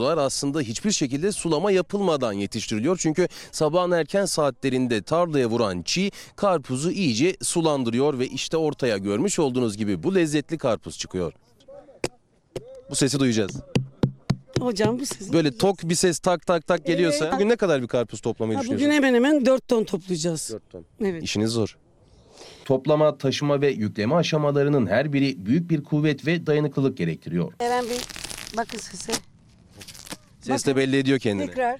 karpuzlar aslında hiçbir şekilde sulama yapılmadan yetiştiriliyor. Çünkü sabahın erken saatlerinde tarlaya vuran çiğ karpuzu iyice sulandırıyor ve işte ortaya görmüş olduğunuz gibi bu lezzetli karpuz çıkıyor. Bu sesi duyacağız. Hocam bu sesi Böyle tok bir ses tak tak tak geliyorsa Evet. bugün ne kadar bir karpuz toplamayı Bugün düşünüyorsunuz? hemen hemen 4 ton toplayacağız. 4 ton. Evet. İşiniz zor. Toplama, taşıma ve yükleme aşamalarının her biri büyük bir kuvvet ve dayanıklılık gerektiriyor. Eren Bey bakın sese. Ses de belli ediyor kendini. Tekrar.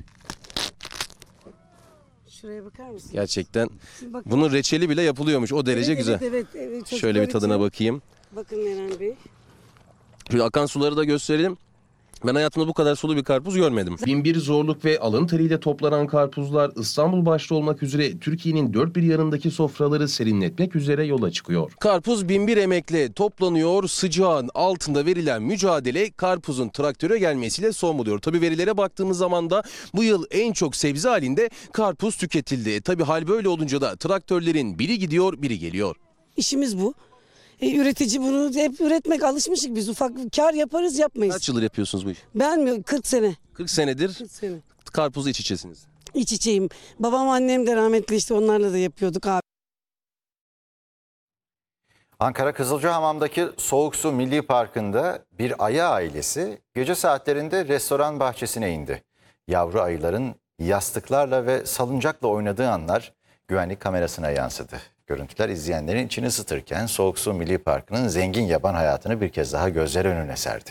Şuraya bakar mısınız? Gerçekten Bakın. bunun reçeli bile yapılıyormuş. O derece Evet, güzel. Evet, çocuklar Şöyle bir tadına için. bakayım. Bakın Eren Bey. Şöyle akan suları da gösterelim. Ben hayatımda bu kadar sulu bir karpuz görmedim. Binbir zorluk ve alın teriyle toplanan karpuzlar İstanbul başta olmak üzere Türkiye'nin dört bir yanındaki sofraları serinletmek üzere yola çıkıyor. Karpuz binbir emekle toplanıyor. Sıcağın altında verilen mücadele karpuzun traktöre gelmesiyle son buluyor. Tabii verilere baktığımız zaman da bu yıl en çok sebze halinde karpuz tüketildi. Tabii hal böyle olunca da traktörlerin biri gidiyor, biri geliyor. İşimiz bu. Üretici bunu hep üretmek alışmışık biz. Ufak kar yaparız yapmayız. Kaç yıldır yapıyorsunuz bu işi? Ben mi? 40 sene. 40 senedir 40 sene. karpuzla iç içesiniz. İç içeyim. Babam annem de rahmetli işte onlarla da yapıyorduk abi. Ankara Kızılcahamam'daki Soğuk Su Milli Parkı'nda bir ayı ailesi gece saatlerinde restoran bahçesine indi. Yavru ayıların yastıklarla ve salıncakla oynadığı anlar güvenlik kamerasına yansıdı. Görüntüler izleyenlerin içini ısıtırken Soğuk Su Milli Parkı'nın zengin yaban hayatını bir kez daha gözler önüne serdi.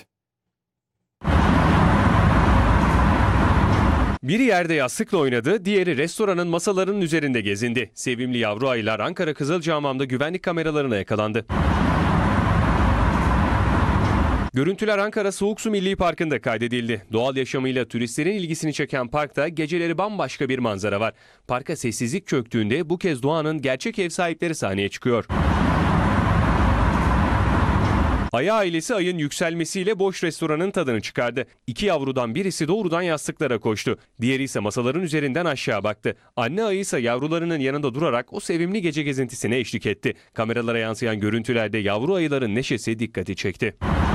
Biri yerde yastıkla oynadı, diğeri restoranın masalarının üzerinde gezindi. Sevimli yavru ayılar Ankara Kızılcahamam'da güvenlik kameralarına yakalandı. Görüntüler Ankara Soğuk Su Milli Parkı'nda kaydedildi. Doğal yaşamıyla turistlerin ilgisini çeken parkta geceleri bambaşka bir manzara var. Parka sessizlik çöktüğünde bu kez doğanın gerçek ev sahipleri sahneye çıkıyor. Ayı ailesi ayın yükselmesiyle boş restoranın tadını çıkardı. İki yavrudan birisi doğrudan yastıklara koştu. Diğeri ise masaların üzerinden aşağı baktı. Anne ayı ise yavrularının yanında durarak o sevimli gece gezintisine eşlik etti. Kameralara yansıyan görüntülerde yavru ayıların neşesi dikkati çekti.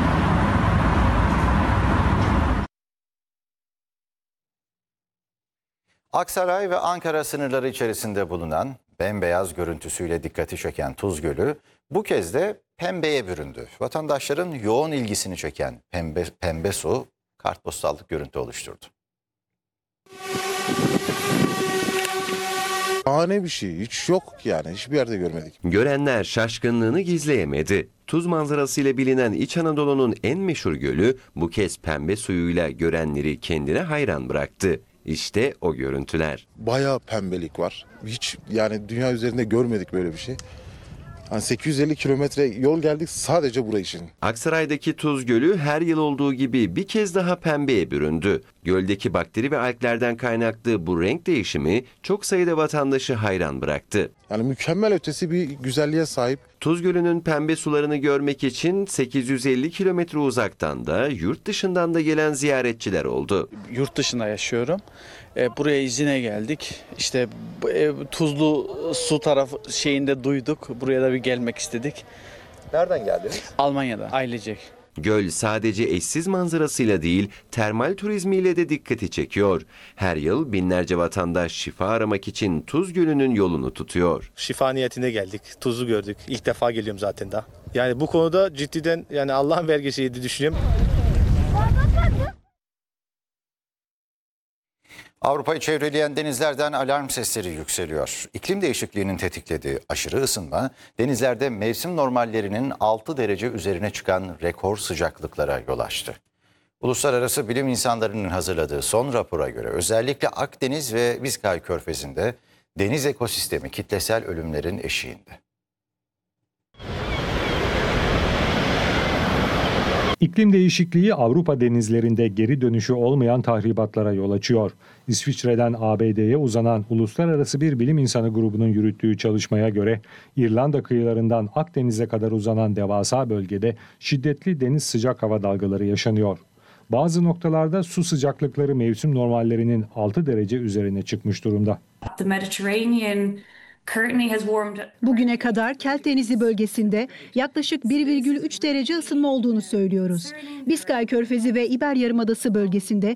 Aksaray ve Ankara sınırları içerisinde bulunan bembeyaz görüntüsüyle dikkati çeken Tuz Gölü bu kez de pembeye büründü. Vatandaşların yoğun ilgisini çeken pembe su kartpostallık görüntü oluşturdu. Şahane bir şey. Hiç yok yani. Hiçbir yerde görmedik. Görenler şaşkınlığını gizleyemedi. Tuz manzarasıyla bilinen İç Anadolu'nun en meşhur gölü bu kez pembe suyuyla görenleri kendine hayran bıraktı. İşte o görüntüler. Bayağı pembelik var. Hiç yani dünya üzerinde görmedik böyle bir şey. Yani 850 kilometre yol geldik sadece burası için. Aksaray'daki Tuz Gölü her yıl olduğu gibi bir kez daha pembeye büründü. Göldeki bakteri ve alglerden kaynaklı bu renk değişimi çok sayıda vatandaşı hayran bıraktı. Yani mükemmel ötesi bir güzelliğe sahip. Tuz Gölü'nün pembe sularını görmek için 850 kilometre uzaktan da yurt dışından da gelen ziyaretçiler oldu. Yurt dışında yaşıyorum. Buraya izine geldik. İşte tuzlu su tarafı şeyinde duyduk. Buraya da bir gelmek istedik. Nereden geldiniz? Almanya'da ailecek. Göl sadece eşsiz manzarasıyla değil, termal turizmiyle de dikkati çekiyor. Her yıl binlerce vatandaş şifa aramak için Tuz Gölü'nün yolunu tutuyor. Şifa niyetine geldik. Tuzu gördük. İlk defa geliyorum zaten daha. Yani bu konuda ciddiden yani Allah'ın vergisiydi düşünüyorum. Avrupa'yı çevreleyen denizlerden alarm sesleri yükseliyor. İklim değişikliğinin tetiklediği aşırı ısınma, denizlerde mevsim normallerinin 6 derece üzerine çıkan rekor sıcaklıklara yol açtı. Uluslararası bilim insanlarının hazırladığı son rapora göre özellikle Akdeniz ve Vizcay Körfezi'nde deniz ekosistemi kitlesel ölümlerin eşiğinde. İklim değişikliği Avrupa denizlerinde geri dönüşü olmayan tahribatlara yol açıyor. İsviçre'den ABD'ye uzanan uluslararası bir bilim insanı grubunun yürüttüğü çalışmaya göre İrlanda kıyılarından Akdeniz'e kadar uzanan devasa bölgede şiddetli deniz sıcak hava dalgaları yaşanıyor. Bazı noktalarda su sıcaklıkları mevsim normallerinin 6 derece üzerine çıkmış durumda. Bugüne kadar Kelt Denizi bölgesinde yaklaşık 1,3 derece ısınma olduğunu söylüyoruz. Vizcay Körfezi ve İber Yarımadası bölgesinde